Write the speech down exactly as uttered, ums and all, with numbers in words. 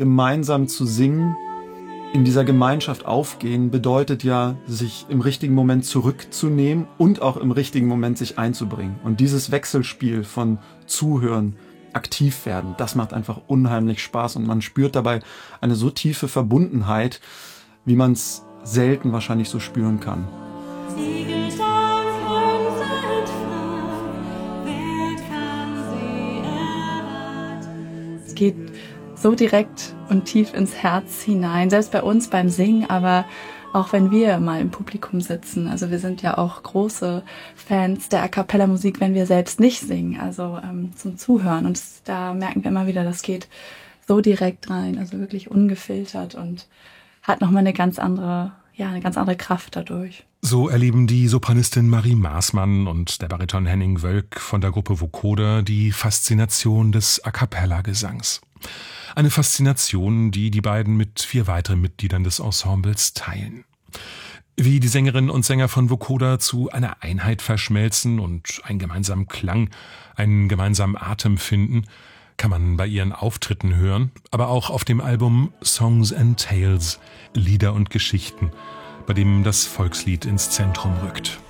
gemeinsam zu singen, in dieser Gemeinschaft aufgehen, bedeutet ja, sich im richtigen Moment zurückzunehmen und auch im richtigen Moment sich einzubringen. Und dieses Wechselspiel von Zuhören, aktiv werden, das macht einfach unheimlich Spaß und man spürt dabei eine so tiefe Verbundenheit, wie man es selten wahrscheinlich so spüren kann. Es geht so direkt und tief ins Herz hinein, selbst bei uns beim Singen, aber auch wenn wir mal im Publikum sitzen. Also wir sind ja auch große Fans der A-cappella-Musik, wenn wir selbst nicht singen, also ähm, zum Zuhören. Und da merken wir immer wieder, das geht so direkt rein, also wirklich ungefiltert und hat nochmal eine ganz andere, ja, eine ganz andere Kraft dadurch. So erleben die Sopranistin Marie Maßmann und der Bariton Henning Wölk von der Gruppe Vocoder die Faszination des A-cappella-Gesangs. Eine Faszination, die die beiden mit vier weiteren Mitgliedern des Ensembles teilen. Wie die Sängerinnen und Sänger von Vocoder zu einer Einheit verschmelzen und einen gemeinsamen Klang, einen gemeinsamen Atem finden, kann man bei ihren Auftritten hören, aber auch auf dem Album Songs and Tales, Lieder und Geschichten, bei dem das Volkslied ins Zentrum rückt.